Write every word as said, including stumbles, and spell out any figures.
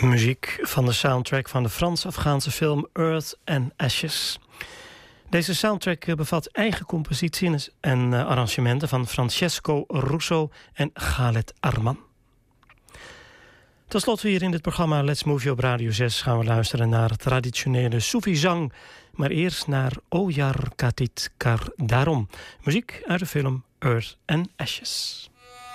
Muziek van de soundtrack van de Frans-Afghaanse film Earth and Ashes. Deze soundtrack bevat eigen composities en arrangementen van Francesco Russo en Khaled Arman. Tot slot hier in dit programma Let's Move You op Radio zes gaan we luisteren naar traditionele Soefi zang. Maar eerst naar O Yar Katit Kar Darom. Muziek uit de film Earth and Ashes.